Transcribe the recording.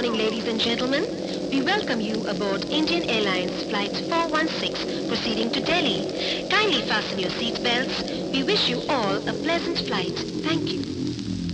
morning, ladies and gentlemen. We welcome you aboard Indian Airlines Flight 416 proceeding to Delhi. Kindly fasten your seat belts. We wish you all a pleasant flight. Thank you.